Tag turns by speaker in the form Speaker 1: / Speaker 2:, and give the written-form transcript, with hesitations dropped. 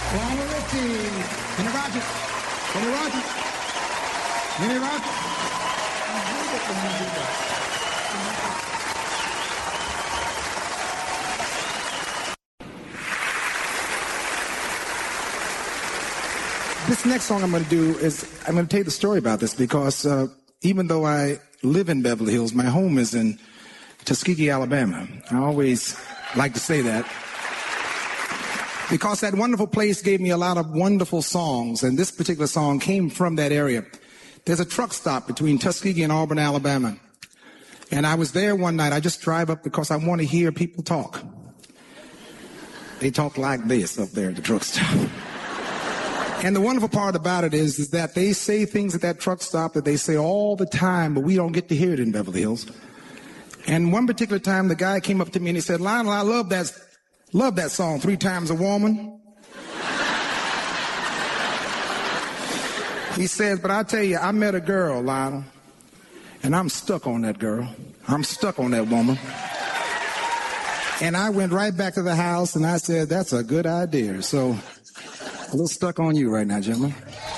Speaker 1: Lionel Richie. Kenny Rogers. Kenny Rogers. Kenny Rogers. This next song I'm going to do is, I'm going to tell you the story about this because even though I live in Beverly Hills, my home is in Tuskegee, Alabama. I always like to say that because that wonderful place gave me a lot of wonderful songs, and this particular song came from that area. There's a truck stop between Tuskegee and Auburn, Alabama, and I was there one night. I just drive up because I want to hear people talk. They talk like this up there at the truck stop. And the wonderful part about it is that they say things at that truck stop that they say all the time, but we don't get to hear it in Beverly Hills. And one particular time, the guy came up to me and he said, "Lionel, I love that song, 3 Times a Woman." He says, "But I tell you, I met a girl, Lionel, and I'm stuck on that girl. I'm stuck on that woman." And I went right back to the house and I said, "That's a good idea." So a little stuck on you right now, gentlemen.